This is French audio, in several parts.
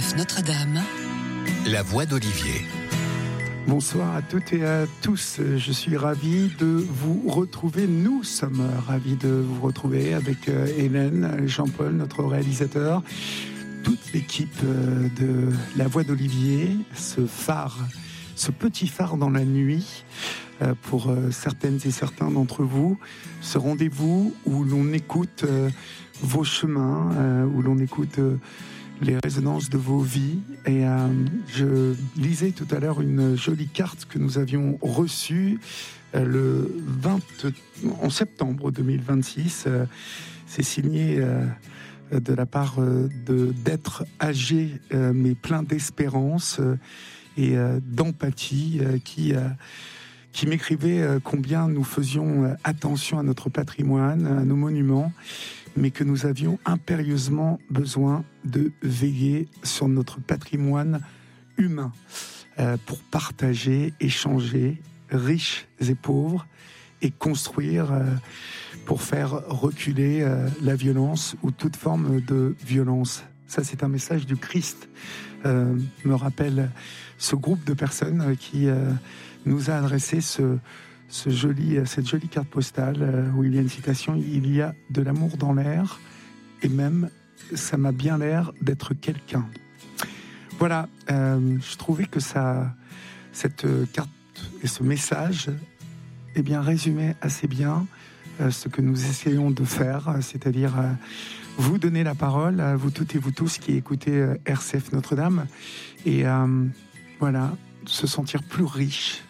RCF Notre-Dame, la voix d'Olivier. Bonsoir à toutes et à tous, je suis ravi de vous retrouver, nous sommes ravis de vous retrouver avec Hélène, Jean-Paul, notre réalisateur, toute l'équipe de la voix d'Olivier, ce phare, ce petit phare dans la nuit, pour certaines et certains d'entre vous, ce rendez-vous où l'on écoute vos chemins, où l'on écoute les résonances de vos vies. Et je lisais tout à l'heure une jolie carte que nous avions reçue en septembre 2026. C'est signé de la part d'êtres âgés mais plein d'espérance et d'empathie qui m'écrivait combien nous faisions attention à notre patrimoine, à nos monuments, mais que nous avions impérieusement besoin de veiller sur notre patrimoine humain pour partager, échanger, riches et pauvres, et construire pour faire reculer la violence ou toute forme de violence. Ça, c'est un message du Christ, me rappelle ce groupe de personnes qui nous a adressé cette jolie carte postale où il y a une citation: il y a de l'amour dans l'air et même ça m'a bien l'air d'être quelqu'un. Voilà, je trouvais que cette carte et ce message résumait assez bien ce que nous essayons de faire, c'est-à-dire vous donner la parole à vous toutes et vous tous qui écoutez RCF Notre-Dame et voilà, se sentir plus riche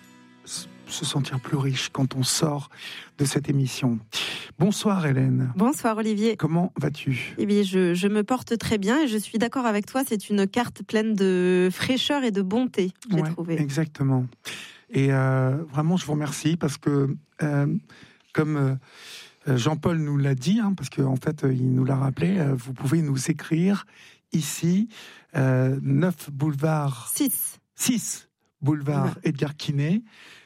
quand on sort de cette émission. Bonsoir Hélène. Bonsoir Olivier. Comment vas-tu ? Eh bien, je me porte très bien et je suis d'accord avec toi, c'est une carte pleine de fraîcheur et de bonté, j'ai trouvé. Exactement. Et vraiment, je vous remercie parce que, comme Jean-Paul nous l'a dit, parce qu'en fait, il nous l'a rappelé, vous pouvez nous écrire ici, 9 boulevard... 6 boulevard Edgar Quinet,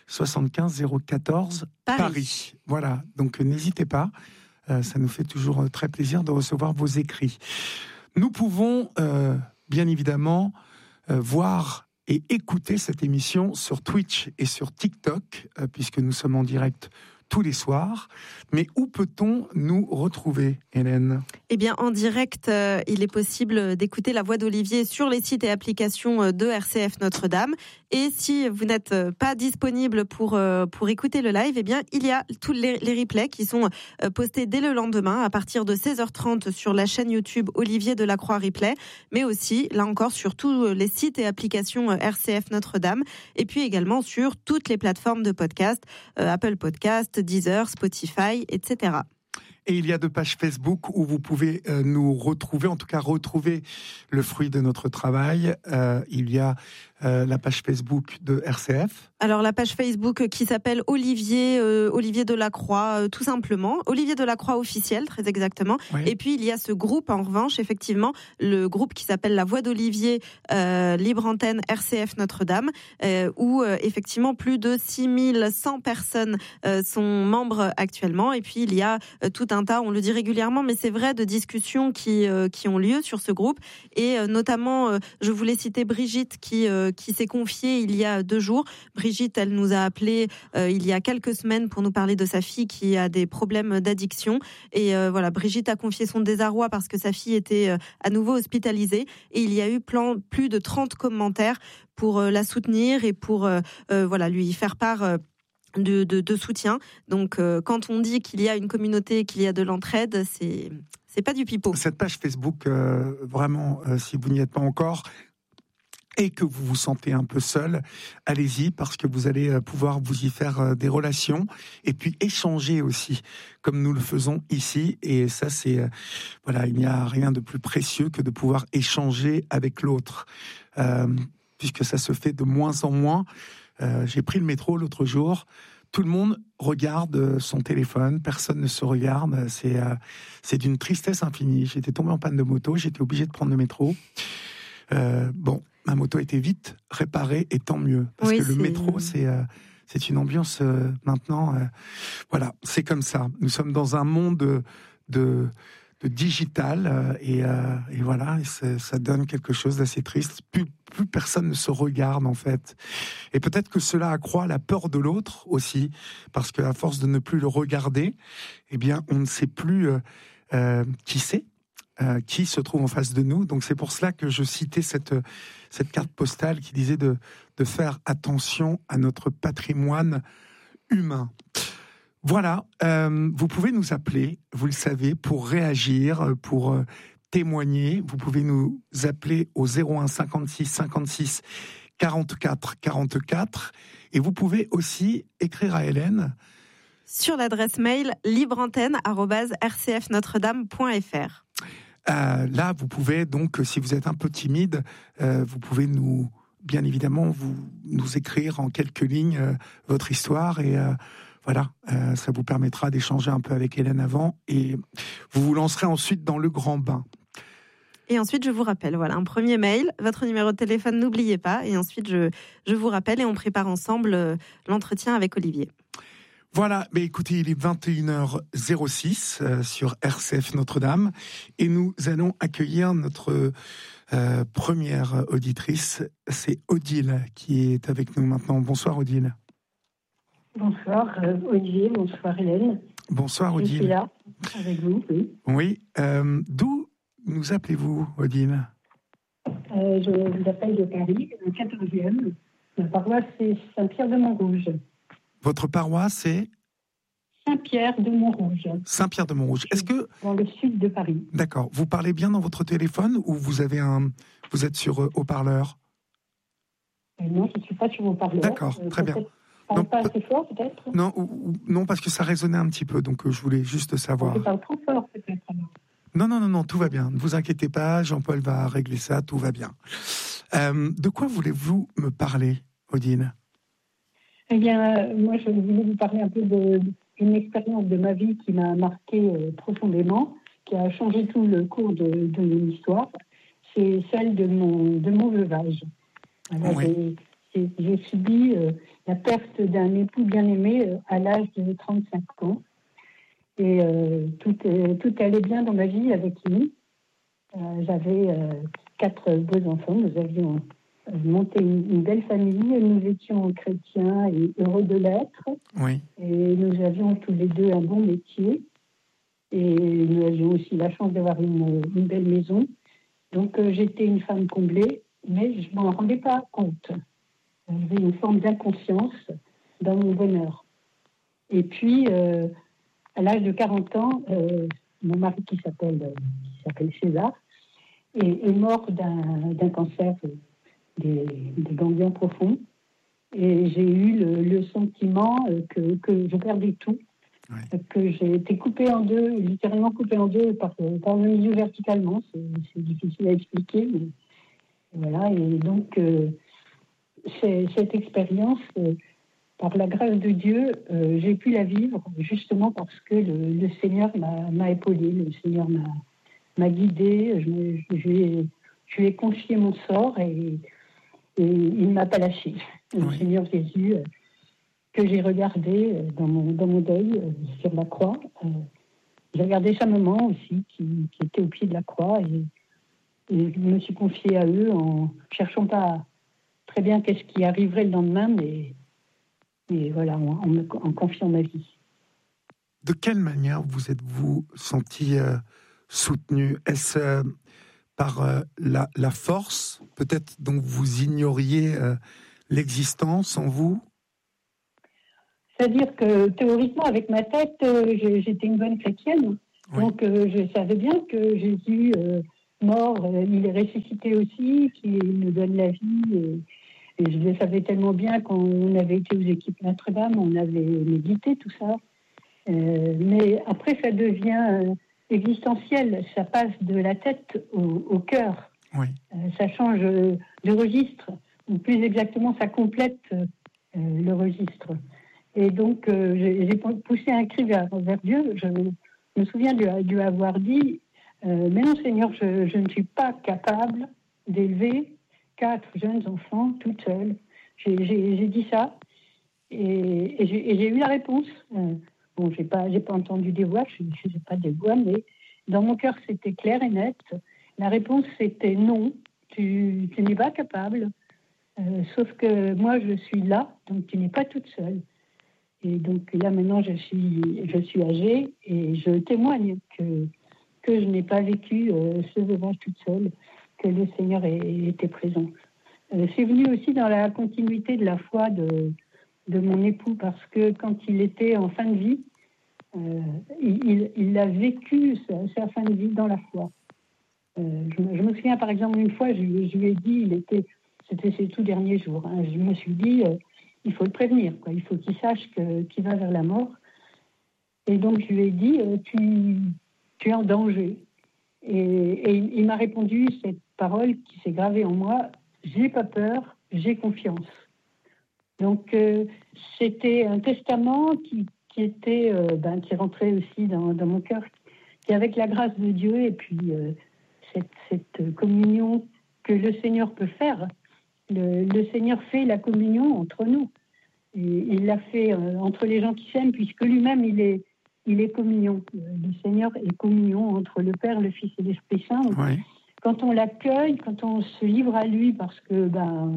75 014 Paris. Voilà, donc n'hésitez pas, ça nous fait toujours très plaisir de recevoir vos écrits. Nous pouvons bien évidemment voir et écouter cette émission sur Twitch et sur TikTok, puisque nous sommes en direct tous les soirs. Mais où peut-on nous retrouver, Hélène ? Eh bien, en direct, il est possible d'écouter la voix d'Olivier sur les sites et applications de RCF Notre-Dame. Et si vous n'êtes pas disponible pour écouter le live, eh bien, il y a tous les replays qui sont postés dès le lendemain à partir de 16h30 sur la chaîne YouTube Olivier Delacroix Replay, mais aussi, là encore, sur tous les sites et applications RCF Notre-Dame, et puis également sur toutes les plateformes de podcast, Apple Podcast, Deezer, Spotify, etc. Et il y a 2 pages Facebook où vous pouvez nous retrouver, en tout cas retrouver le fruit de notre travail. Il y a la page Facebook de RCF. Alors la page Facebook qui s'appelle Olivier Delacroix, tout simplement. Olivier Delacroix officiel, très exactement. Oui. Et puis il y a ce groupe, en revanche, effectivement, le groupe qui s'appelle La Voix d'Olivier, Libre Antenne RCF Notre-Dame, où effectivement plus de 6100 personnes sont membres actuellement. Et puis il y a tout un tas, on le dit régulièrement, mais c'est vrai, de discussions qui ont lieu sur ce groupe. Et notamment, je voulais citer Brigitte qui s'est confiée il y a 2 jours. Brigitte, elle nous a appelé il y a quelques semaines pour nous parler de sa fille qui a des problèmes d'addiction. Et voilà, Brigitte a confié son désarroi parce que sa fille était à nouveau hospitalisée. Et il y a eu plus de 30 commentaires pour la soutenir et pour lui faire part de soutien. Donc, quand on dit qu'il y a une communauté, qu'il y a de l'entraide, c'est pas du pipeau. Cette page Facebook, vraiment, si vous n'y êtes pas encore, et que vous vous sentez un peu seul, allez-y, parce que vous allez pouvoir vous y faire des relations et puis échanger aussi, comme nous le faisons ici. Et ça, c'est il n'y a rien de plus précieux que de pouvoir échanger avec l'autre, puisque ça se fait de moins en moins. J'ai pris le métro l'autre jour. Tout le monde regarde son téléphone, personne ne se regarde. C'est d'une tristesse infinie. J'étais tombé en panne de moto, j'étais obligé de prendre le métro. Ma moto a été vite réparée et tant mieux. Parce que le métro, c'est une ambiance maintenant. Voilà, c'est comme ça. Nous sommes dans un monde de digital et voilà, et ça donne quelque chose d'assez triste. Plus personne ne se regarde en fait, et peut-être que cela accroît la peur de l'autre aussi, parce qu'à force de ne plus le regarder, eh bien, on ne sait plus qui c'est. Qui se trouve en face de nous. Donc c'est pour cela que je citais cette carte postale qui disait de faire attention à notre patrimoine humain. Voilà, vous pouvez nous appeler, vous le savez, pour réagir, pour témoigner. Vous pouvez nous appeler au 01 56 56 44 44 et vous pouvez aussi écrire à Hélène sur l'adresse mail libreantenne@rcfnotredame.fr. Là, vous pouvez donc, si vous êtes un peu timide, vous pouvez bien évidemment, nous écrire en quelques lignes votre histoire et voilà, ça vous permettra d'échanger un peu avec Hélène avant et vous vous lancerez ensuite dans le grand bain. Et ensuite, je vous rappelle, voilà, un premier mail, votre numéro de téléphone, n'oubliez pas. Et ensuite, je vous rappelle et on prépare ensemble l'entretien avec Olivier. Voilà, mais écoutez, il est 21h06 sur RCF Notre-Dame et nous allons accueillir notre première auditrice, c'est Odile qui est avec nous maintenant. Bonsoir Odile. Bonsoir Olivier, bonsoir Hélène. Bonsoir Odile. Je suis là avec vous, oui. Oui, d'où nous appelez-vous Odile ? Je vous appelle de Paris, le 14e. Ma paroisse c'est Saint-Pierre-de-Montrouge. Votre paroisse est Saint-Pierre-de-Montrouge. Saint-Pierre-de-Montrouge. Est-ce que dans le sud de Paris. D'accord. Vous parlez bien dans votre téléphone ou vous êtes sur haut-parleur ? Non, je ne suis pas sur haut-parleur. D'accord, très bien. Non, pas assez fort peut-être ? Non, parce que ça résonnait un petit peu, donc je voulais juste savoir. Je parle trop fort peut-être alors. Non, tout va bien. Ne vous inquiétez pas, Jean-Paul va régler ça, tout va bien. De quoi voulez-vous me parler, Odile ? Eh bien, moi, je voulais vous parler un peu d'une expérience de ma vie qui m'a marquée profondément, qui a changé tout le cours de mon histoire. C'est celle de mon veuvage. Alors, oui. J'ai subi la perte d'un époux bien-aimé à l'âge de 35 ans. Et tout allait bien dans ma vie avec lui. J'avais 4 beaux enfants. Nous avions monté une belle famille. Nous étions chrétiens et heureux de l'être. Oui. Et nous avions tous les deux un bon métier. Et nous avions aussi la chance d'avoir une belle maison. Donc j'étais une femme comblée, mais je ne m'en rendais pas compte. J'avais une forme d'inconscience dans mon bonheur. Et puis, à l'âge de 40 ans, mon mari qui s'appelle César est mort d'un cancer des ganglions profonds. Et j'ai eu le sentiment que je perdais tout, ouais. Que j'ai été coupée en deux, littéralement coupée en deux par le milieu verticalement. C'est difficile à expliquer, mais voilà. Et donc, cette expérience, par la grâce de Dieu, j'ai pu la vivre justement parce que le Seigneur m'a épaulée, le Seigneur m'a guidée, je lui ai confié mon sort et il ne m'a pas lâchée. Le Seigneur Jésus, que j'ai regardé dans mon deuil sur la croix, j'ai regardé sa maman aussi qui était au pied de la croix et je me suis confiée à eux en cherchant pas très bien qu'est-ce qui arriverait le lendemain, mais voilà, en confiant ma vie. De quelle manière vous êtes-vous senti soutenu ? Est-ce par la force, peut-être dont vous ignoriez l'existence en vous ? C'est-à-dire que théoriquement, avec ma tête, j'étais une bonne chrétienne. Oui. Donc je savais bien que Jésus mort, il est ressuscité aussi, qu'il nous donne la vie. Et je le savais tellement bien quand on avait été aux équipes Notre-Dame, on avait médité tout ça. Mais après, ça devient existentiel. Ça passe de la tête au cœur. Oui. Ça change de registre. Ou plus exactement, ça complète le registre. Et donc, j'ai poussé un cri vers Dieu. Je me souviens de lui avoir dit mais non, Seigneur, je ne suis pas capable d'élever 4 jeunes enfants toute seule. J'ai dit ça et j'ai eu la réponse. Bon, j'ai pas entendu des voix, je n'ai pas des voix, mais Dans mon cœur, c'était clair et net. La réponse, c'était non, tu n'es pas capable. Sauf que moi, je suis là, donc tu n'es pas toute seule. Et donc là, maintenant, je suis âgée et je témoigne que je n'ai pas vécu ce veuvage toute seule, que le Seigneur était présent. C'est venu aussi dans la continuité de la foi de mon époux, parce que quand il était en fin de vie, il a vécu sa fin de vie dans la foi. Je me souviens, par exemple, une fois, je lui ai dit, c'était ses tout derniers jours, hein, je me suis dit, il faut le prévenir, quoi. Il faut qu'il sache qu'il va vers la mort. Et donc, je lui ai dit, tu es en danger. Et il m'a répondu cette parole qui s'est gravée en moi, j'ai pas peur, j'ai confiance. Donc, c'était un testament qui rentrait aussi dans mon cœur, qui avec la grâce de Dieu et puis cette communion que le Seigneur peut faire. Le Seigneur fait la communion entre nous. Et il l'a fait entre les gens qui s'aiment, puisque lui-même, il est communion. Le Seigneur est communion entre le Père, le Fils et l'Esprit Saint. Oui. Quand on l'accueille, quand on se livre à lui, parce que,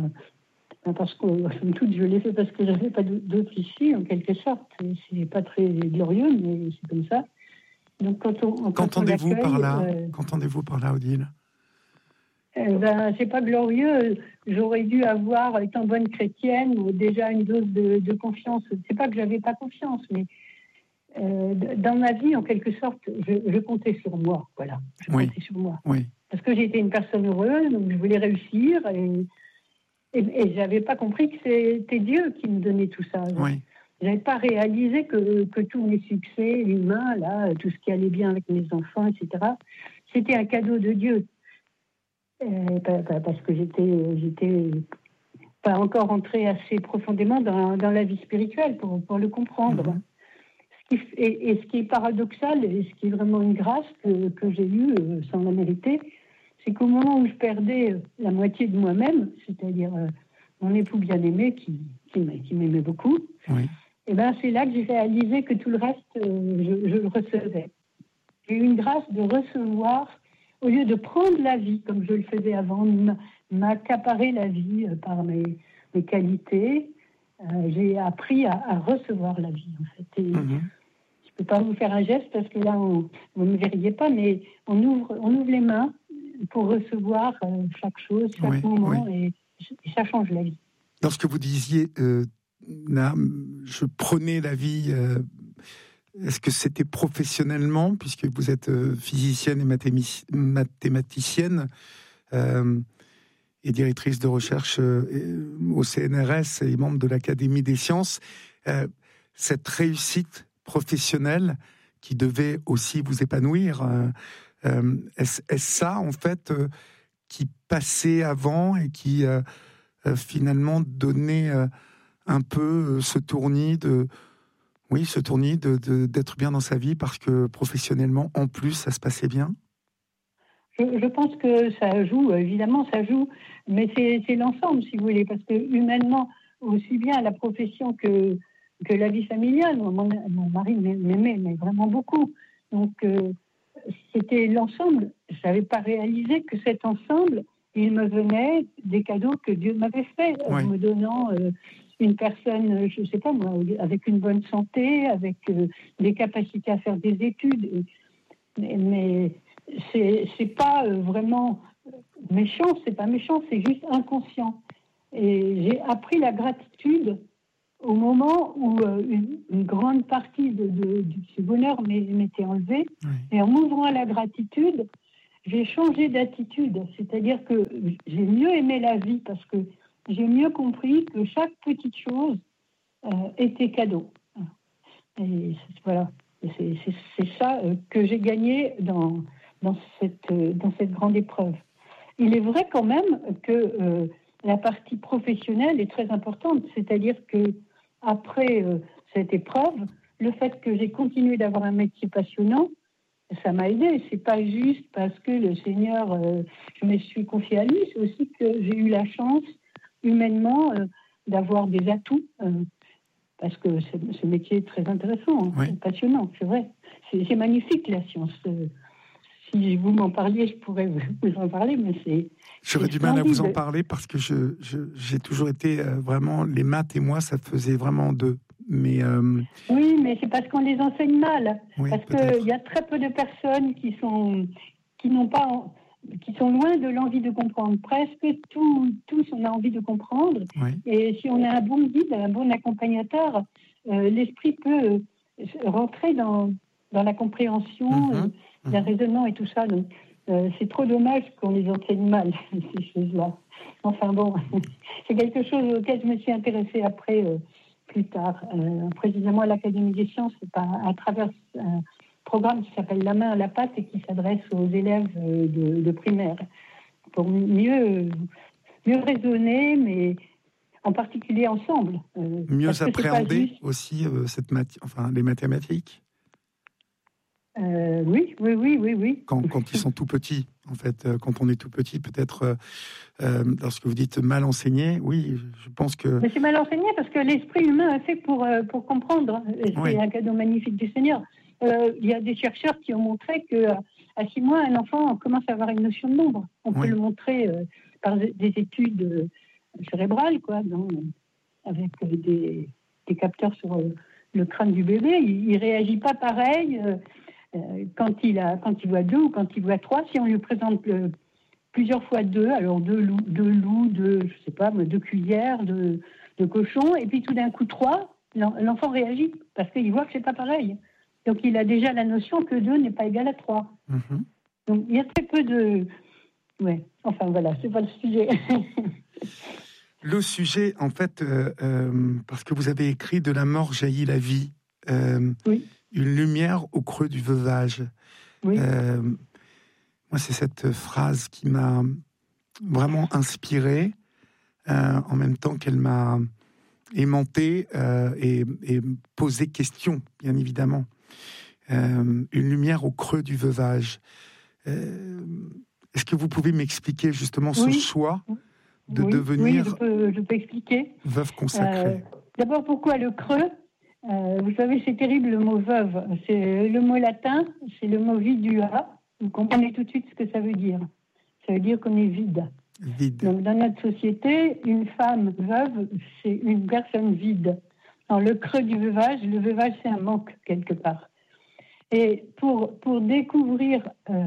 somme toute, je l'ai fait parce que je n'avais pas d'autre issue, en quelque sorte. C'est pas très glorieux, mais c'est comme ça. Donc, Qu'entendez-vous par là, Odile? C'est pas glorieux. J'aurais dû avoir, étant bonne chrétienne, déjà une dose de confiance. C'est pas que j'avais pas confiance, mais dans ma vie, en quelque sorte, je comptais sur moi. Voilà, comptais sur moi. Oui. Parce que j'étais une personne heureuse, donc je voulais réussir, et j'avais pas compris que c'était Dieu qui me donnait tout ça. Oui. J'avais pas réalisé que tous mes succès humains, là, tout ce qui allait bien avec mes enfants, etc., c'était un cadeau de Dieu. Parce que j'étais pas encore entrée assez profondément dans la vie spirituelle pour le comprendre. Mm-hmm. Ce qui est paradoxal, et ce qui est vraiment une grâce que j'ai eue sans la mériter, c'est qu'au moment où je perdais la moitié de moi-même, c'est-à-dire mon époux bien-aimé qui m'aimait beaucoup, oui. Et c'est là que j'ai réalisé que tout le reste, je le recevais. J'ai eu une grâce de recevoir, au lieu de prendre la vie comme je le faisais avant, m'accaparer la vie par mes qualités. J'ai appris à recevoir la vie, en fait. Et je ne peux pas vous faire un geste parce que là, vous ne me verriez pas, mais on ouvre les mains pour recevoir chaque chose, chaque moment, et ça change la vie. Lorsque vous disiez, là, je prenais la vie, est-ce que c'était professionnellement, puisque vous êtes physicienne et mathématicienne et directrice de recherche au CNRS et membre de l'Académie des sciences, cette réussite professionnelle qui devait aussi vous épanouir, est-ce ça, en fait, qui passait avant et qui finalement donnait un peu ce tournis d'être bien dans sa vie parce que professionnellement, en plus, ça se passait bien? Je pense que ça joue, évidemment, ça joue, mais c'est l'ensemble, si vous voulez, parce que humainement, aussi bien la profession que la vie familiale, mon mari m'aimait mais vraiment beaucoup. Donc, c'était l'ensemble. Je n'avais pas réalisé que cet ensemble, il me venait des cadeaux que Dieu m'avait faits, en me donnant une personne, je ne sais pas moi, avec une bonne santé, avec des capacités à faire des études. Mais c'est pas vraiment méchant, c'est pas méchant, c'est juste inconscient. Et j'ai appris la gratitude au moment où une grande partie de ce bonheur m'était enlevée. Et en m'ouvrant à la gratitude, j'ai changé d'attitude. C'est-à-dire que j'ai mieux aimé la vie parce que j'ai mieux compris que chaque petite chose était cadeau. Et voilà. Et c'est ça que j'ai gagné dans cette grande épreuve. Il est vrai quand même que la partie professionnelle est très importante. C'est-à-dire que après cette épreuve, le fait que j'ai continué d'avoir un métier passionnant, ça m'a aidé. C'est pas juste parce que le Seigneur, je me suis confiée à lui, c'est aussi que j'ai eu la chance, humainement, d'avoir des atouts, parce que ce métier est très intéressant, passionnant, c'est vrai. C'est magnifique, la science. si vous m'en parliez, je pourrais vous en parler, mais c'est... J'aurais du mal à vous en parler parce que j'ai toujours été vraiment... Les maths et moi, ça faisait vraiment deux. Mais oui, mais c'est parce qu'on les enseigne mal. Oui, parce qu'il y a très peu de personnes qui sont loin de l'envie de comprendre. Presque tous, on a envie de comprendre. Oui. Et si on a un bon guide, un bon accompagnateur, l'esprit peut rentrer dans la compréhension, d'un raisonnement et tout ça. Donc, c'est trop dommage qu'on les enseigne mal, ces choses-là. Enfin bon, c'est quelque chose auquel je me suis intéressée après, plus tard. Précisément à l'Académie des sciences, à travers un programme qui s'appelle La main à la pâte et qui s'adresse aux élèves de primaire. Pour mieux raisonner, mais en particulier ensemble. Mieux appréhender aussi les mathématiques. Oui. Quand ils sont tout petits, en fait, quand on est tout petit, peut-être, lorsque vous dites mal enseigné, oui, je pense que... Mais c'est mal enseigné parce que l'esprit humain est fait pour comprendre. C'est un cadeau magnifique du Seigneur. Il y a des chercheurs qui ont montré qu'à 6 mois, un enfant commence à avoir une notion de nombre. On peut le montrer par des études cérébrales, avec des capteurs sur le crâne du bébé. Il ne réagit pas pareil quand il voit 2 ou quand il voit 3. Si on lui présente plusieurs fois 2, alors 2 loups, 2 cuillères, de cochons, et puis tout d'un coup 3, l'enfant réagit parce qu'il voit que c'est pas pareil. Donc il a déjà la notion que 2 n'est pas égal à 3. Donc il y a très peu de... Ouais, enfin voilà, c'est pas le sujet. Le sujet, en fait, parce que vous avez écrit « De la mort jaillit la vie oui. Une lumière au creux du veuvage ». Oui. Moi, c'est cette phrase qui m'a vraiment inspiré, en même temps qu'elle m'a aimanté et posé question, bien évidemment. Une lumière au creux du veuvage. Est-ce que vous pouvez m'expliquer justement ce choix de devenir je peux expliquer. Veuve consacrée? D'abord, pourquoi le creux? Vous savez, c'est terrible le mot veuve. C'est le mot latin, c'est le mot vidua. Vous comprenez tout de suite ce que ça veut dire. Ça veut dire qu'on est vide. Donc, dans notre société, une femme veuve, c'est une personne vide. Dans le creux du veuvage, le veuvage, c'est un manque quelque part. Et pour découvrir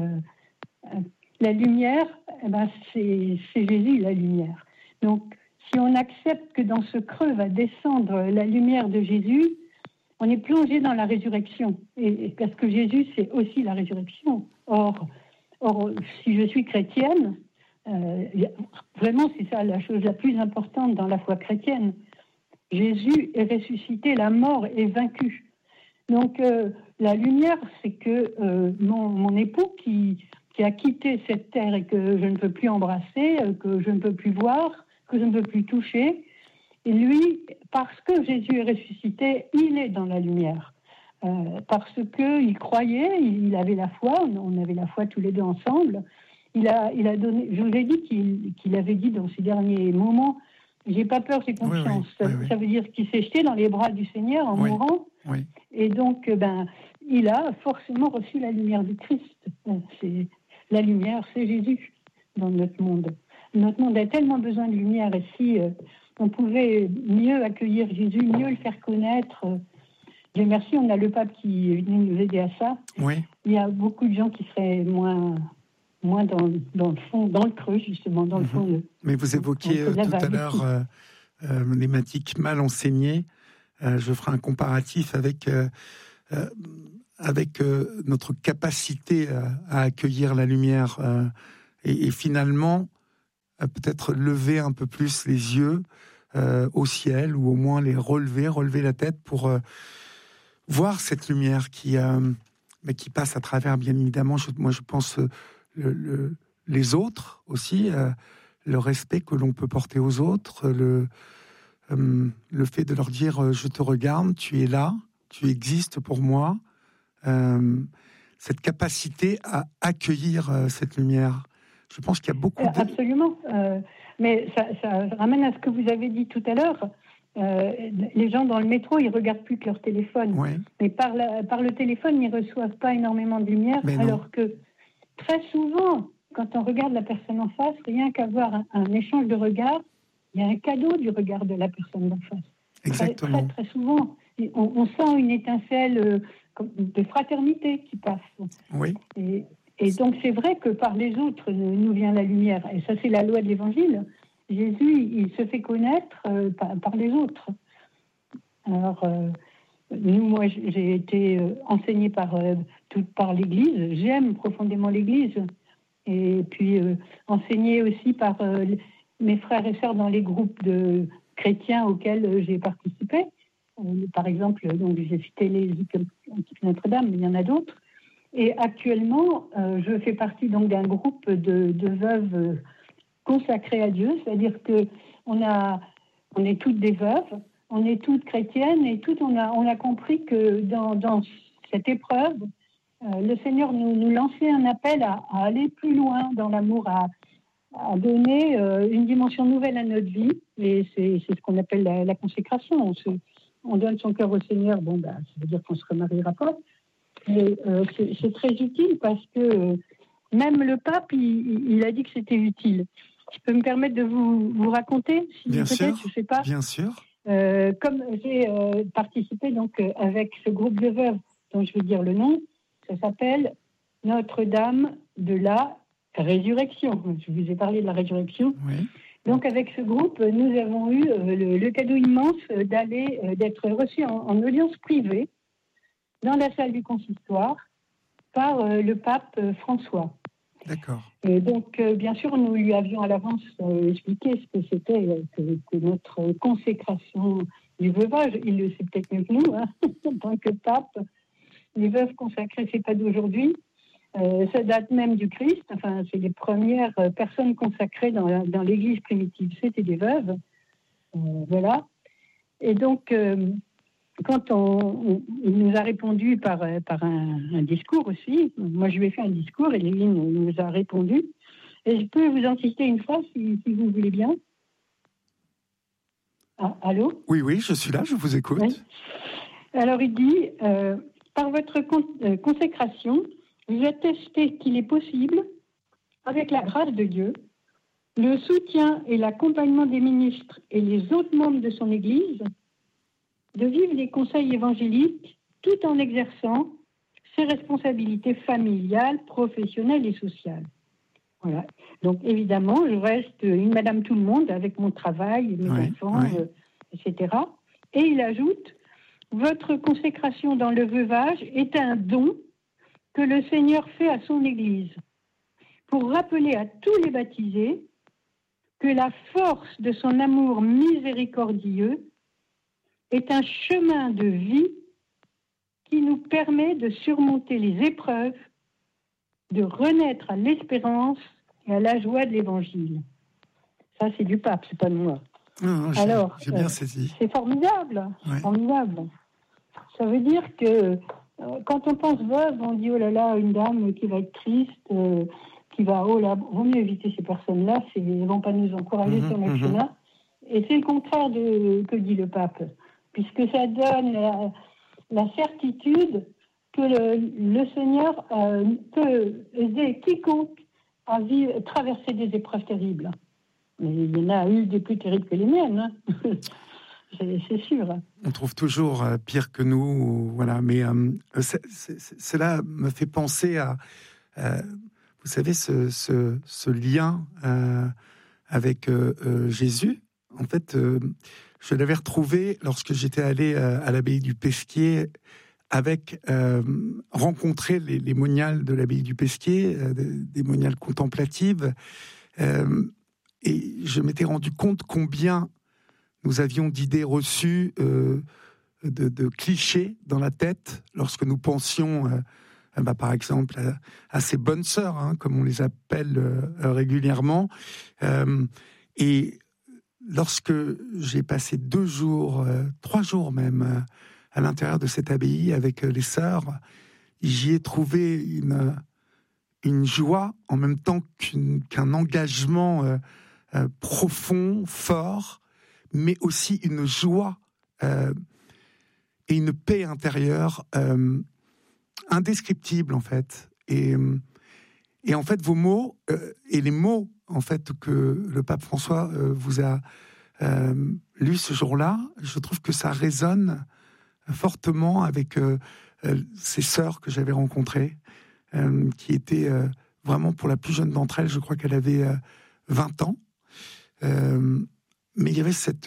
la lumière, c'est Jésus la lumière. Donc, si on accepte que dans ce creux va descendre la lumière de Jésus, on est plongé dans la résurrection. Et parce que Jésus, c'est aussi la résurrection. Or, si je suis chrétienne, vraiment, c'est ça la chose la plus importante dans la foi chrétienne. Jésus est ressuscité, la mort est vaincue. Donc, la lumière, c'est que mon époux qui a quitté cette terre et que je ne peux plus embrasser, que je ne peux plus voir, que je ne peux plus toucher, et lui, parce que Jésus est ressuscité, il est dans la lumière. Parce qu'il croyait, il avait la foi, on avait la foi tous les deux ensemble. Il a donné, je vous ai dit qu'il avait dit dans ces derniers moments, j'ai pas peur, j'ai confiance. Ça veut dire qu'il s'est jeté dans les bras du Seigneur en mourant. Oui. Et donc, il a forcément reçu la lumière du Christ. La lumière, c'est Jésus dans notre monde. Notre monde a tellement besoin de lumière. Et si on pouvait mieux accueillir Jésus, mieux le faire connaître, Dieu merci, on a le pape qui est venu nous aider à ça. Oui. Il y a beaucoup de gens qui seraient moins dans le fond, dans le creux, justement, dans le fond. Mais vous évoquiez tout à l'heure les mathématiques mal enseignées. Je ferai un comparatif avec notre capacité à accueillir la lumière et finalement peut-être lever un peu plus les yeux au ciel ou au moins les relever la tête pour voir cette lumière qui passe à travers, bien évidemment, moi je pense les autres aussi, le respect que l'on peut porter aux autres, le fait de leur dire je te regarde, tu es là, tu existes pour moi, cette capacité à accueillir cette lumière. Je pense qu'il y a beaucoup Absolument, mais ça ramène à ce que vous avez dit tout à l'heure. Les gens dans le métro, ils regardent plus que leur téléphone. Ouais. Mais par le téléphone, ils reçoivent pas énormément de lumière, alors que très souvent, quand on regarde la personne en face, rien qu'avoir un échange de regard, il y a un cadeau du regard de la personne d'en face. Exactement. Très souvent, on sent une étincelle de fraternité qui passe. Oui. Et donc, c'est vrai que par les autres nous vient la lumière. Et ça, c'est la loi de l'Évangile. Jésus, il se fait connaître par les autres. Alors, moi, j'ai été enseignée par l'Église. J'aime profondément l'Église. Et puis, enseignée aussi par mes frères et sœurs dans les groupes de chrétiens auxquels j'ai participé. Par exemple, donc, j'ai cité les Notre-Dame, mais il y en a d'autres. Et actuellement, je fais partie donc d'un groupe de veuves consacrées à Dieu, c'est-à-dire que on est toutes des veuves, on est toutes chrétiennes et toutes on a compris que dans cette épreuve, le Seigneur nous lançait un appel à aller plus loin dans l'amour, à donner une dimension nouvelle à notre vie, et c'est ce qu'on appelle la consécration. On donne son cœur au Seigneur, ça veut dire qu'on se remariera pas. Mais c'est très utile parce que même le pape, il a dit que c'était utile. Je peux me permettre de vous raconter, si bien sûr, je sais pas. Bien sûr. Comme j'ai participé donc avec ce groupe de veuves, dont je vais dire le nom, ça s'appelle Notre-Dame de la Résurrection. Je vous ai parlé de la résurrection. Oui. Donc avec ce groupe, nous avons eu le cadeau immense d'être reçus en audience privée dans la salle du consistoire par le pape François. D'accord. Et donc, bien sûr, nous lui avions à l'avance expliqué ce que c'était que notre consécration du veuvage. Il le sait peut-être mieux que nous, en tant que pape. Les veuves consacrées, c'est pas d'aujourd'hui. Ça date même du Christ. Enfin, c'est les premières personnes consacrées dans l'Église primitive. C'était des veuves. Voilà. Et donc, quand il nous a répondu par un discours aussi, moi je lui ai fait un discours et lui nous a répondu. Et je peux vous en citer une phrase si vous voulez bien. Ah, allô ? Oui, je suis là, je vous écoute. Oui. Alors il dit, par votre consécration, vous attestez qu'il est possible, avec la grâce de Dieu, le soutien et l'accompagnement des ministres et les autres membres de son Église, de vivre les conseils évangéliques tout en exerçant ses responsabilités familiales, professionnelles et sociales. Voilà. Donc évidemment, je reste une madame tout le monde avec mon travail, mes enfants, etc. Et il ajoute, votre consécration dans le veuvage est un don que le Seigneur fait à son Église pour rappeler à tous les baptisés que la force de son amour miséricordieux est un chemin de vie qui nous permet de surmonter les épreuves, de renaître à l'espérance et à la joie de l'Évangile. Ça, c'est du pape, c'est pas de moi. Alors, j'ai bien saisi. C'est formidable, formidable. Ça veut dire que quand on pense veuve, on dit oh là là, une dame qui va être triste, qui va vaut mieux éviter ces personnes-là, elles ne vont pas nous encourager sur notre chemin. Et c'est le contraire de que dit le pape, puisque ça donne la certitude que le Seigneur peut aider quiconque à traverser des épreuves terribles. Mais il y en a eu des plus terribles que les miennes, c'est sûr. On trouve toujours pire que nous, voilà. Mais cela me fait penser à, vous savez, ce lien avec Jésus. En fait, je l'avais retrouvé lorsque j'étais allé à l'abbaye du Pesquier rencontrer les moniales de l'abbaye du Pesquier, des moniales contemplatives. Et je m'étais rendu compte combien nous avions d'idées reçues, de clichés dans la tête lorsque nous pensions, par exemple, à ces bonnes sœurs, comme on les appelle régulièrement. Et lorsque j'ai passé 2 jours, 3 jours même, à l'intérieur de cette abbaye avec les sœurs, j'y ai trouvé une joie en même temps qu'un engagement profond, fort, mais aussi une joie et une paix intérieure indescriptible en fait. Et Et en fait, vos mots et les mots en fait que le pape François vous a lus ce jour-là, je trouve que ça résonne fortement avec ces sœurs que j'avais rencontrées, qui étaient vraiment, pour la plus jeune d'entre elles, je crois qu'elle avait 20 ans. Mais il y avait cette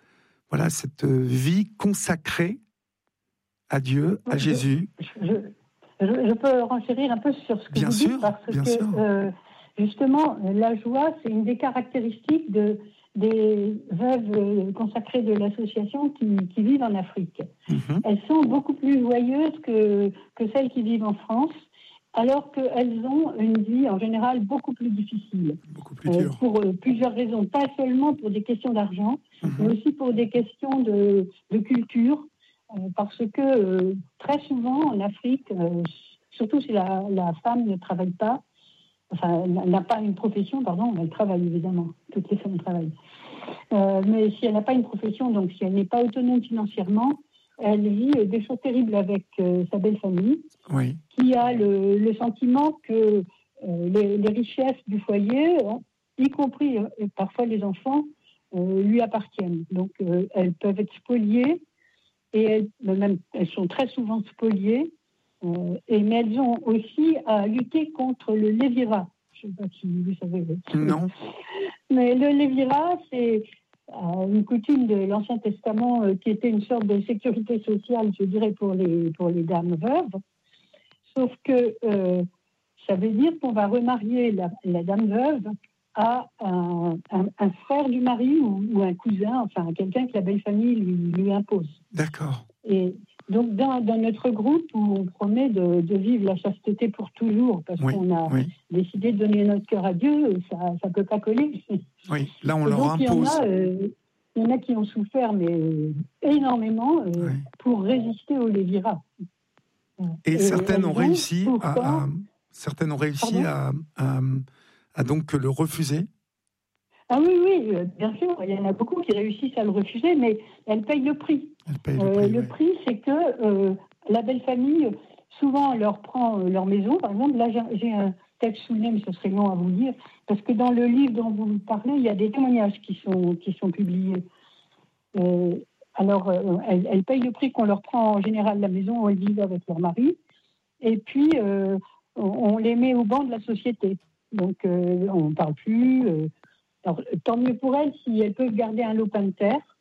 vie consacrée à Dieu, à Jésus. Je peux renchérir un peu sur ce que vous dites, parce que justement, la joie, c'est une des caractéristiques des veuves consacrées de l'association qui vivent en Afrique. Elles sont beaucoup plus joyeuses que celles qui vivent en France, alors qu'elles ont une vie en général beaucoup plus difficile. Beaucoup plus dure. Pour plusieurs raisons, pas seulement pour des questions d'argent, mais aussi pour des questions de culture, parce que très souvent en Afrique, surtout si la femme ne travaille pas, enfin n'a pas une profession, pardon, elle travaille évidemment, toutes les femmes travaillent, mais si elle n'a pas une profession, donc si elle n'est pas autonome financièrement, elle vit des choses terribles avec sa belle famille, qui a le sentiment que les richesses du foyer, y compris parfois les enfants, lui appartiennent. Donc elles peuvent être spoliées, et elles sont très souvent spoliées, mais elles ont aussi à lutter contre le lévirat. Je ne sais pas si vous savez. Non. Mais le lévirat, c'est une coutume de l'Ancien Testament qui était une sorte de sécurité sociale, je dirais, pour les dames veuves. Sauf que ça veut dire qu'on va remarier la dame veuve à un frère du mari ou un cousin, enfin quelqu'un que la belle famille lui impose. D'accord. Et donc dans notre groupe, où on promet de vivre la chasteté pour toujours, parce qu'on a décidé de donner notre cœur à Dieu, ça ne peut pas coller. Oui, là on leur impose. Il y en a qui ont souffert, mais énormément, pour résister au lévirat. Et certaines ont réussi à donc le refuser. Ah oui, bien sûr, il y en a beaucoup qui réussissent à le refuser, mais elles payent le prix. Le prix, c'est que la belle famille, souvent, leur prend leur maison. Par exemple, là, j'ai un texte sous le nez, mais ce serait long à vous lire, parce que dans le livre dont vous parlez, il y a des témoignages qui sont publiés. Alors, elles payent le prix qu'on leur prend en général la maison où elles vivent avec leur mari, et puis on les met au banc de la société. Donc, on ne parle plus. Alors, tant mieux pour elles si elles peuvent garder un lopin de terre.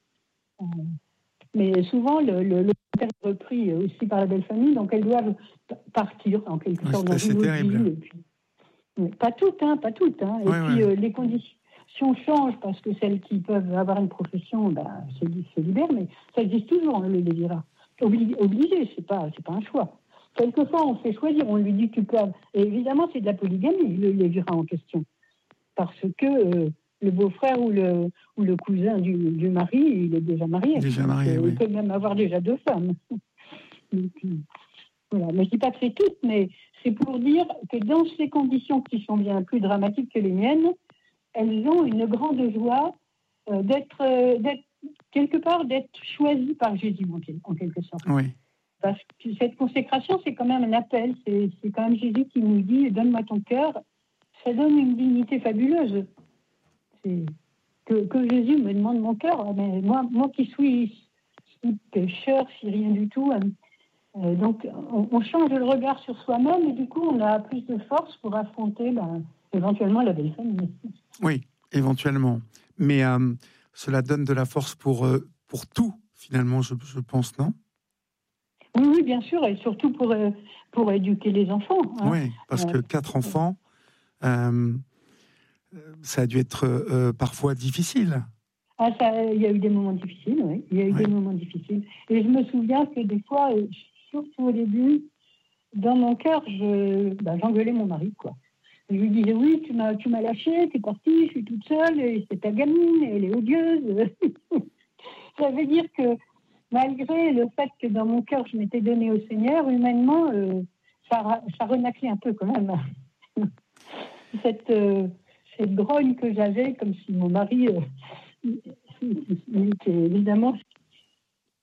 Mais souvent, le lopin de terre est repris aussi par la belle famille, donc elles doivent partir en quelque sorte dans une autre ville. Et puis, pas toutes, hein. Et puis, les conditions changent parce que celles qui peuvent avoir une profession, se libèrent, mais ça existe toujours, le lévirat. Obligé, c'est pas un choix. Quelquefois, on fait choisir, on lui dit tu peux. Et évidemment, c'est de la polygamie, le lévirat en question. Parce que le beau-frère ou le cousin du mari, il est déjà marié. Il peut même avoir déjà 2 femmes. Donc, voilà. Mais je ne dis pas que c'est tout, mais c'est pour dire que dans ces conditions qui sont bien plus dramatiques que les miennes, elles ont une grande joie d'être quelque part d'être choisies par Jésus, en quelque sorte. Oui. Parce que cette consécration, c'est quand même un appel. C'est quand même Jésus qui nous dit « Donne-moi ton cœur ». Ça donne une dignité fabuleuse. C'est que Jésus me demande mon cœur. Mais moi qui suis si pécheur, si rien du tout. Donc, on change le regard sur soi-même et du coup, on a plus de force pour affronter éventuellement la belle famille. Oui, éventuellement. Mais cela donne de la force pour tout, finalement, je pense, non ? Oui, bien sûr, et surtout pour éduquer les enfants. Hein. Oui, parce que 4 enfants, ça a dû être parfois difficile. Il y a eu des moments difficiles, oui. Il y a eu des moments difficiles. Et je me souviens que des fois, surtout au début, dans mon cœur, j'engueulais mon mari, quoi. Je lui disais, oui, tu m'as lâché, t'es partie, je suis toute seule, et c'est ta gamine, elle est odieuse. Ça veut dire que malgré le fait que dans mon cœur, je m'étais donnée au Seigneur, humainement, ça renaclait un peu quand même. Cette grogne que j'avais, comme si mon mari, évidemment,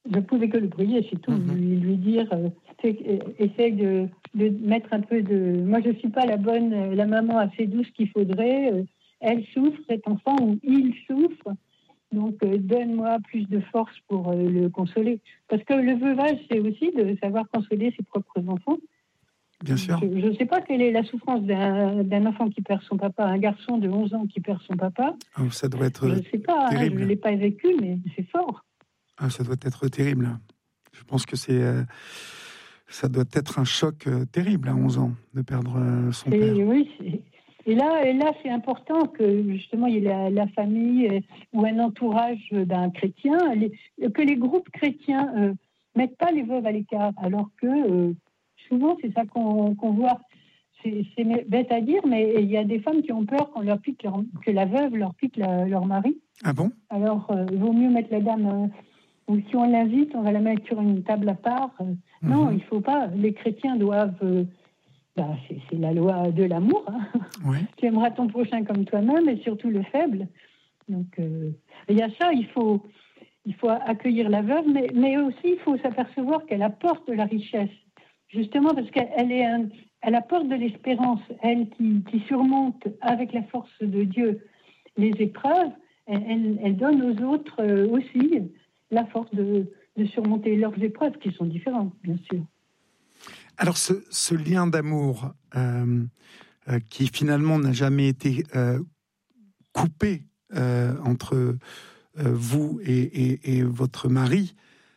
je pouvais que le prier, c'est tout. Lui dire, essaye de mettre un peu de... Moi, je ne suis pas la maman assez douce qu'il faudrait. Elle souffre, cet enfant, ou il souffre. Donc, donne-moi plus de force pour le consoler. Parce que le veuvage, c'est aussi de savoir consoler ses propres enfants. Bien sûr. Je ne sais pas quelle est la souffrance d'un enfant qui perd son papa, un garçon de 11 ans qui perd son papa. Oh, ça doit être terrible. Je ne sais pas, je ne l'ai pas vécu, mais c'est fort. Ah, ça doit être terrible. Je pense que ça doit être un choc terrible à 11 ans de perdre son père. Oui, et là, c'est important que justement il y ait la famille ou un entourage d'un chrétien, que les groupes chrétiens mettent pas les veuves à l'écart, alors que souvent c'est ça qu'on voit. C'est bête à dire, mais il y a des femmes qui ont peur que la veuve leur pique leur mari. Ah bon ? Alors, il vaut mieux mettre la dame, ou si on l'invite, on va la mettre sur une table à part. Non, il ne faut pas. Les chrétiens doivent... c'est la loi de l'amour. Hein. Oui. Tu aimeras ton prochain comme toi-même, et surtout le faible. Donc, il y a ça, il faut accueillir la veuve, mais aussi il faut s'apercevoir qu'elle apporte de la richesse. Justement parce elle apporte de l'espérance, elle qui surmonte avec la force de Dieu les épreuves, elle donne aux autres aussi la force de surmonter leurs épreuves qui sont différentes, bien sûr. Alors ce lien d'amour qui finalement n'a jamais été coupé entre vous et votre mari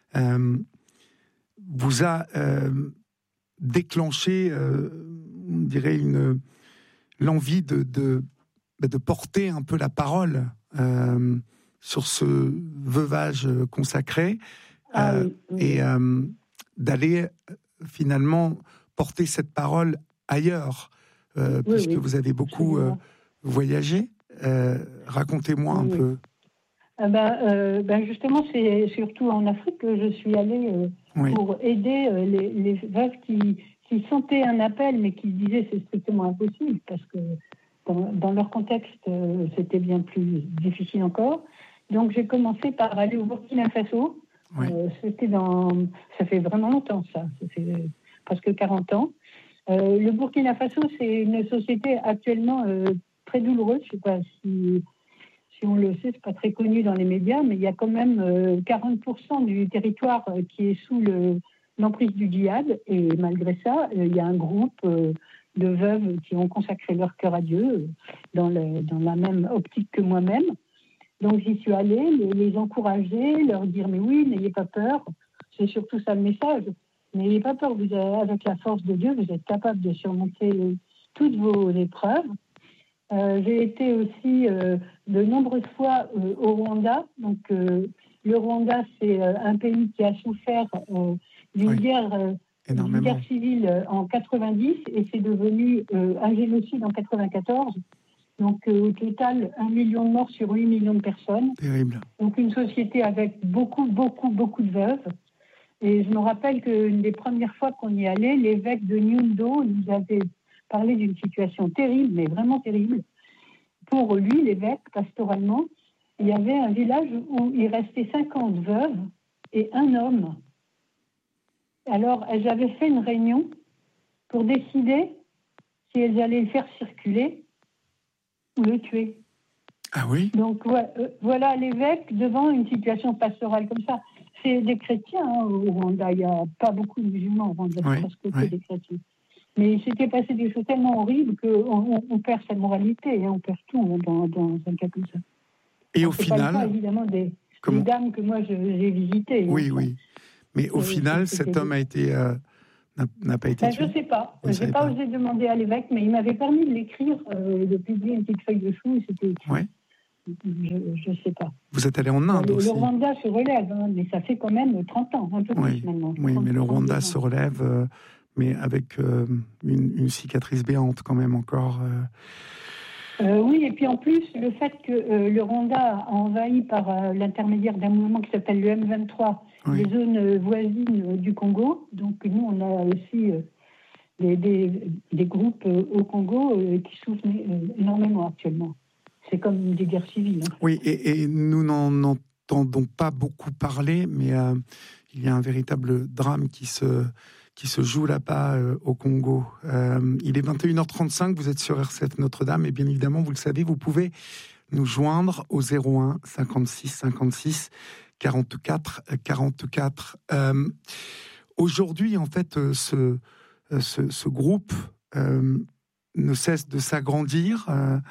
vous a déclenché, on dirait, l'envie de porter un peu la parole sur ce veuvage consacré et d'aller finalement porter cette parole ailleurs, puisque vous avez beaucoup voyagé. Racontez-moi un peu. Justement, c'est surtout en Afrique que je suis allée pour aider les veuves qui sentaient un appel, mais qui disaient c'est strictement impossible, parce que dans leur contexte, c'était bien plus difficile encore. Donc, j'ai commencé par aller au Burkina Faso. Oui. Ça fait vraiment longtemps, ça. Ça fait presque 40 ans. Le Burkina Faso, c'est une société actuellement très douloureuse. Je ne sais pas si on le sait, c'est pas très connu dans les médias, mais il y a quand même 40% du territoire qui est sous l'emprise du djihad. Et malgré ça, il y a un groupe de veuves qui ont consacré leur cœur à Dieu dans la même optique que moi-même. Donc j'y suis allée, les encourager, leur dire mais oui, n'ayez pas peur. C'est surtout ça le message. N'ayez pas peur, avec la force de Dieu, vous êtes capable de surmonter toutes vos épreuves. J'ai été aussi de nombreuses fois au Rwanda. Donc le Rwanda, c'est un pays qui a souffert d'une guerre civile en 90 et c'est devenu un génocide en 94. Donc, au total, 1 million de morts sur 8 millions de personnes. Terrible. Donc, une société avec beaucoup de veuves. Et je me rappelle qu'une des premières fois qu'on y allait, l'évêque de Nyundo nous avait parlé d'une situation terrible, mais vraiment terrible. Pour lui, l'évêque, pastoralement, il y avait un village où il restait 50 veuves et un homme. Alors, elles avaient fait une réunion pour décider si elles allaient le faire circuler ou le tuer. Ah oui. Donc voilà l'évêque devant une situation pastorale comme ça. C'est des chrétiens au Rwanda. Il n'y a pas beaucoup de musulmans au Rwanda, parce que c'est des chrétiens. Mais il s'était passé des choses tellement horribles qu'on perd sa moralité et on perd tout dans un cas comme ça. Et au final, pas évidemment des dames que moi j'ai visitées. Oui. Mais au final, cet homme n'a pas été tué. Je ne sais pas. Je n'ai pas osé demander à l'évêque, mais il m'avait permis de l'écrire, de publier une petite feuille de chou. C'était... Oui. Je ne sais pas. Vous êtes allé en Inde aussi. Le Rwanda se relève, mais ça fait quand même 30 ans, un peu plus maintenant. Oui, mais le Rwanda se relève, mais avec une cicatrice béante quand même encore. Oui, et puis en plus, le fait que le Rwanda a envahi par l'intermédiaire d'un mouvement qui s'appelle le M23, les zones voisines du Congo. Donc nous, on a aussi des groupes au Congo qui souffrent énormément actuellement. C'est comme des guerres civiles. Hein. Oui, et nous n'en entendons pas beaucoup parler, mais il y a un véritable drame qui se joue là-bas au Congo. Il est 21h35, vous êtes sur RCF Notre-Dame, et bien évidemment, vous le savez, vous pouvez nous joindre au 01 56 56 44 44. Aujourd'hui, en fait, ce groupe ne cesse de s'agrandir.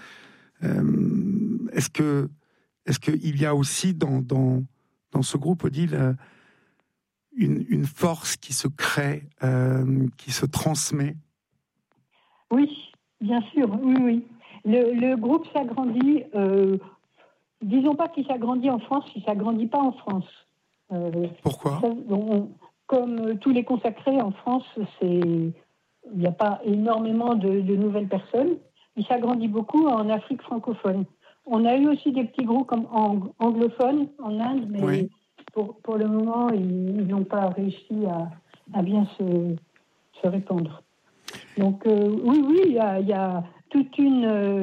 Est-ce qu'il y a aussi dans ce groupe, Odile, une force qui se crée, qui se transmet? Oui, bien sûr, oui. Le groupe s'agrandit, disons pas qu'il s'agrandit en France, il s'agrandit pas en France. Pourquoi? Comme tous les consacrés en France, il n'y a pas énormément de nouvelles personnes. Il s'agrandit beaucoup en Afrique francophone. On a eu aussi des petits groupes anglophones en Inde, mais oui. Pour le moment, ils n'ont pas réussi à bien se répandre. Donc oui, il y a toute une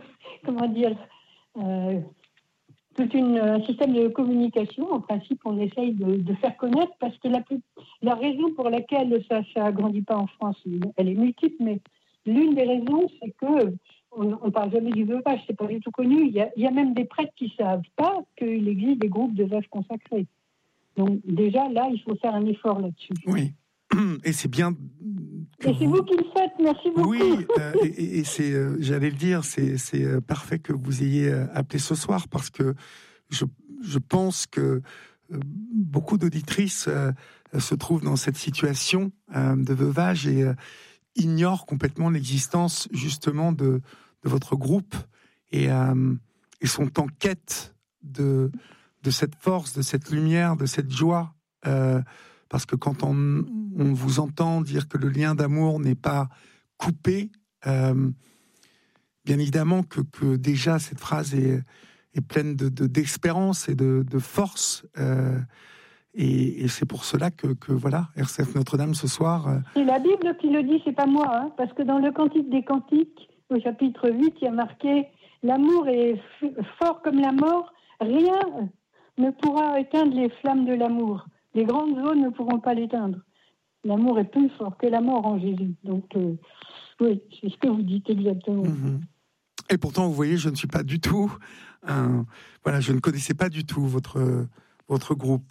un système de communication. En principe, on essaye de faire connaître, parce que la raison pour laquelle ça agrandit pas en France, elle est multiple, mais l'une des raisons, c'est que on parle jamais du veuvage, c'est pas du tout connu. Il y a même des prêtres qui savent pas qu'il existe des groupes de veuves consacrés. Donc déjà là, il faut faire un effort là-dessus. Oui. Et c'est bien. Et c'est vous qui le faites, merci beaucoup. Oui, et c'est, j'allais le dire, c'est parfait que vous ayez appelé ce soir, parce que je pense que beaucoup d'auditrices se trouvent dans cette situation de veuvage et ignorent complètement l'existence justement de votre groupe et sont en quête de cette force, de cette lumière, de cette joie. Parce que quand on vous entend dire que le lien d'amour n'est pas coupé, bien évidemment que déjà cette phrase est pleine d'espérance et de force. Et c'est pour cela que voilà, RCF Notre-Dame ce soir. C'est la Bible qui le dit, c'est pas moi, hein, parce que dans le Cantique des Cantiques, au chapitre 8, il y a marqué « L'amour est fort comme la mort, rien ne pourra éteindre les flammes de l'amour. Les grandes eaux ne pourront pas l'éteindre. L'amour est plus fort que la mort en Jésus. » Donc, oui, c'est ce que vous dites exactement. Mm-hmm. Et pourtant, vous voyez, je ne suis pas du tout... voilà, je ne connaissais pas du tout votre groupe.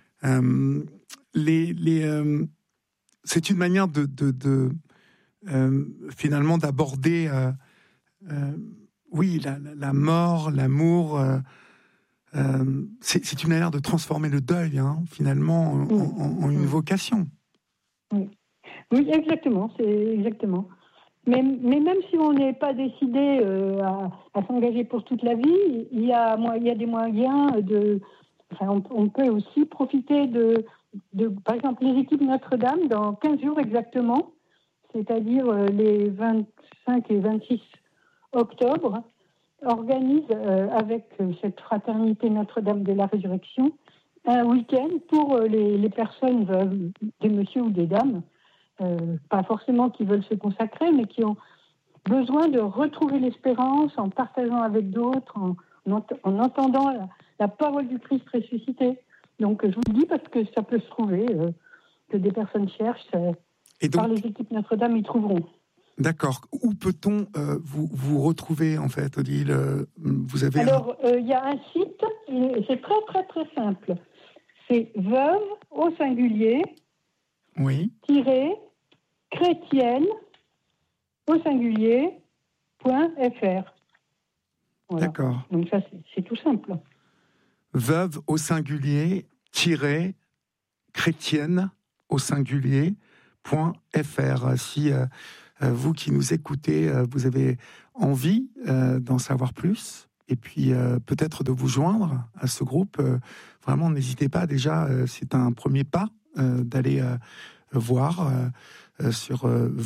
C'est une manière de finalement d'aborder oui, la mort, l'amour. C'est une manière de transformer le deuil, hein, finalement, en une vocation. Oui, exactement, c'est exactement. Mais même si on n'est pas décidé à s'engager pour toute la vie, il y a des moyens on peut aussi profiter de, par exemple, les équipes Notre-Dame, dans 15 jours exactement, c'est-à-dire les 25 et 26 octobre, organisent avec cette fraternité Notre-Dame de la Résurrection un week-end pour les personnes, des messieurs ou des dames, pas forcément qui veulent se consacrer, mais qui ont besoin de retrouver l'espérance en partageant avec d'autres, en entendant la parole du Christ ressuscité. Donc, je vous le dis parce que ça peut se trouver, que des personnes cherchent. Et donc, par les équipes Notre-Dame, ils trouveront. D'accord. Où peut-on vous retrouver, en fait, Odile? Vous avez Alors, il y a un site, c'est très, très, très simple. C'est veuve, au singulier, oui. chrétienne, au singulier, .fr. Voilà. D'accord. Donc ça, c'est tout simple. Veuve au singulier, chrétienne au singulier, .fr. Si vous qui nous écoutez, vous avez envie d'en savoir plus, et puis peut-être de vous joindre à ce groupe, vraiment n'hésitez pas. Déjà, c'est un premier pas d'aller voir sur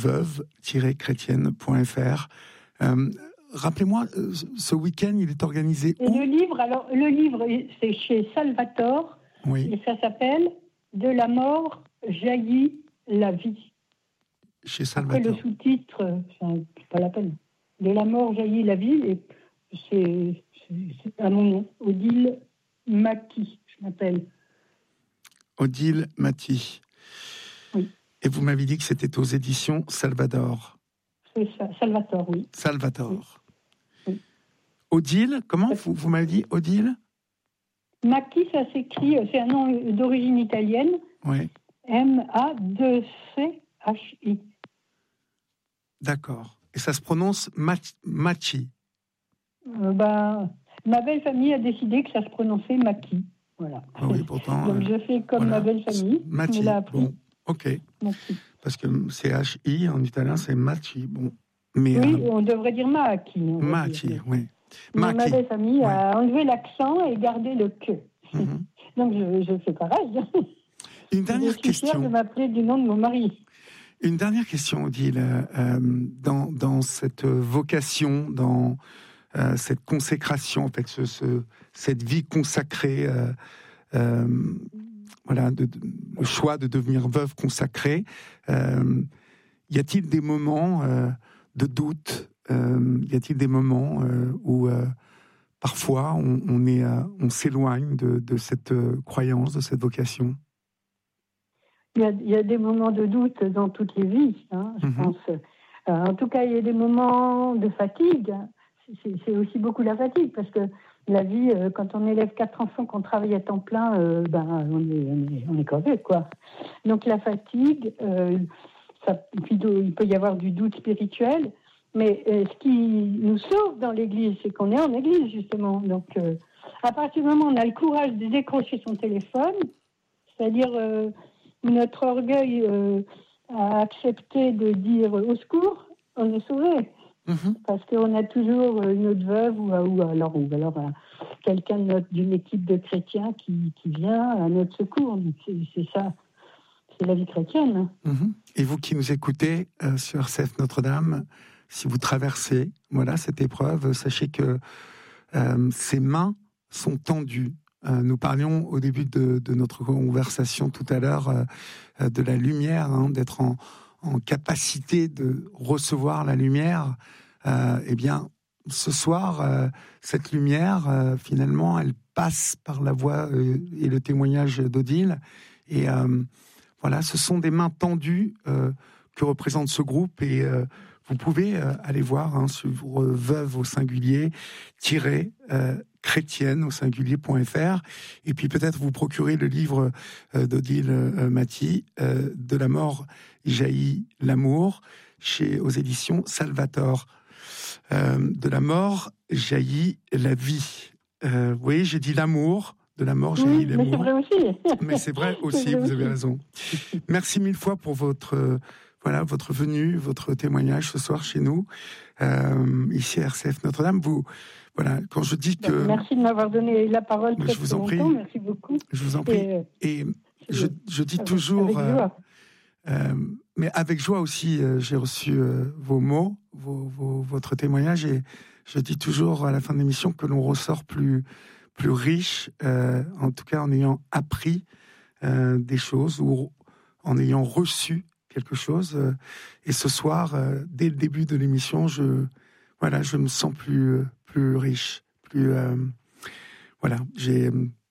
veuve-chrétienne.fr. Rappelez-moi, ce week-end, il est organisé où? Le livre, c'est chez Salvatore, oui. Et ça s'appelle « De la mort jaillit la vie ». Chez Salvatore. Après, le sous-titre, c'est pas la peine. « De la mort jaillit la vie », et c'est à mon nom, Odile Maki, je m'appelle. Odile Maty. Oui. Et vous m'avez dit que c'était aux éditions Salvador. C'est ça, Salvatore, oui. Salvatore. Oui. Odile, comment vous m'avez dit Odile? Maty, ça s'écrit, c'est un nom d'origine italienne. Oui. M-A-2-C-H-I. D'accord. Et ça se prononce Machi. Ma belle famille a décidé que ça se prononçait Maty. Voilà. Ah oui, pourtant. Donc je fais comme ma belle famille. Machi. Bon, ok. Machi. Parce que c'est H-I, en italien, c'est Machi. Bon. Mais, oui, on devrait dire Machi. Machi, oui. Ma belle famille a enlevé l'accent et gardé le que. Mm-hmm. Donc je fais pareil. Une dernière question. Je suis fière de m'appeler du nom de mon mari. Une dernière question, Odile. Dans cette vocation, dans cette consécration, en fait, cette vie consacrée, voilà, le choix de devenir veuve consacrée, y a-t-il des moments de doute? Y a-t-il des moments où parfois on s'éloigne de cette croyance, de cette vocation? Il y a des moments de doute dans toutes les vies, je pense. En tout cas, il y a des moments de fatigue. C'est aussi beaucoup la fatigue, parce que la vie, quand on élève 4 enfants, qu'on travaille à temps plein, on est crevé, quoi. Donc la fatigue, puis il peut y avoir du doute spirituel, mais ce qui nous sauve dans l'Église, c'est qu'on est en Église, justement. Donc à partir du moment où on a le courage de décrocher son téléphone, c'est-à-dire notre orgueil a accepté de dire au secours, on est sauvé. Parce qu'on a toujours une autre veuve ou alors quelqu'un d'une équipe de chrétiens qui vient à notre secours. C'est ça, c'est la vie chrétienne. Et vous qui nous écoutez sur RCF Notre-Dame, si vous traversez cette épreuve, sachez que ces mains sont tendues. Nous parlions au début de notre conversation tout à l'heure de la lumière, d'être en capacité de recevoir la lumière. Eh bien, ce soir, cette lumière, finalement, elle passe par la voix et le témoignage d'Odile. Et voilà, ce sont des mains tendues que représente ce groupe. Et vous pouvez aller voir sur veuve au singulier chrétienne au singulier.fr, et puis peut-être vous procurer le livre d'Odile Maty, De la mort jaillit l'amour, aux éditions Salvatore. De la mort jaillit la vie. Vous voyez, j'ai dit l'amour, de la mort jaillit l'amour. Mais c'est vrai aussi. Mais c'est vrai aussi, vous avez raison. Merci mille fois pour votre venue, votre témoignage ce soir chez nous, ici à RCF Notre-Dame. Voilà, quand je dis que... Merci de m'avoir donné la parole très longtemps, merci beaucoup. Je vous en prie. Et je dis toujours... Avec joie. Mais avec joie aussi, j'ai reçu vos mots, votre témoignage, et je dis toujours à la fin de l'émission que l'on ressort plus riche, en tout cas en ayant appris des choses ou en ayant reçu quelque chose. Et ce soir, dès le début de l'émission, je me sens plus riche, voilà, j'ai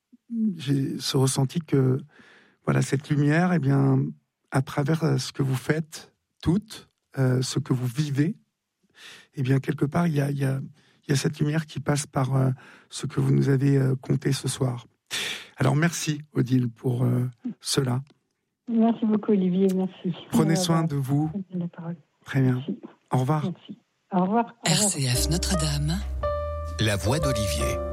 ce ressenti que cette lumière, à travers ce que vous faites toutes, ce que vous vivez, quelque part il y a cette lumière qui passe par ce que vous nous avez conté ce soir. Alors merci Odile pour cela. Merci beaucoup Olivier, merci. Prenez soin de vous. Très bien. Merci. Au revoir. Merci. Au revoir. RCF Notre-Dame, la voix d'Olivier.